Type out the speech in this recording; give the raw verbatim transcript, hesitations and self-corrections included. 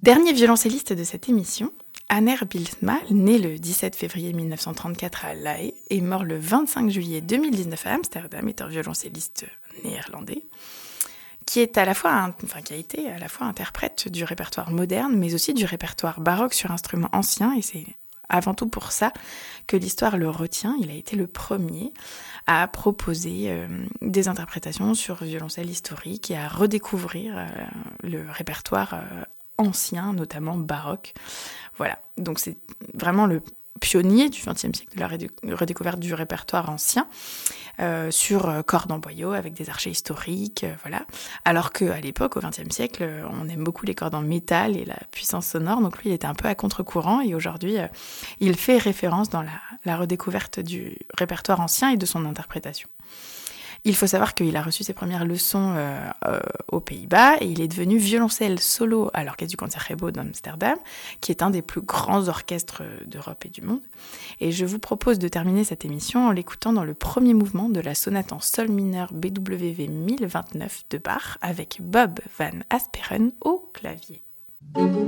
Dernier violoncelliste de cette émission, Aner Bylsma, né le dix-sept février mille neuf cent trente-quatre à La Haye et mort le vingt-cinq juillet deux mille dix-neuf à Amsterdam, est un violoncelliste néerlandais qui est à la fois, un, enfin qui a été à la fois interprète du répertoire moderne, mais aussi du répertoire baroque sur instruments anciens, et c'est avant tout pour ça que l'histoire le retient. Il a été le premier à proposer euh, des interprétations sur violoncelle historique et à redécouvrir euh, le répertoire euh, ancien, notamment baroque. Voilà, donc c'est vraiment le pionnier du vingtième siècle de la redé- redécouverte du répertoire ancien euh, sur euh, cordes en boyau avec des archets historiques, euh, voilà. Alors qu'à l'époque, au vingtième siècle, euh, on aime beaucoup les cordes en métal et la puissance sonore, donc lui il était un peu à contre-courant et aujourd'hui euh, il fait référence dans la, la redécouverte du répertoire ancien et de son interprétation. Il faut savoir qu'il a reçu ses premières leçons euh, euh, aux Pays-Bas et il est devenu violoncelle solo à l'Orchestre du Concertgebouw d'Amsterdam, qui est un des plus grands orchestres d'Europe et du monde. Et je vous propose de terminer cette émission en l'écoutant dans le premier mouvement de la sonate en sol mineur B W V mille vingt-neuf de Bach avec Bob van Asperen au clavier.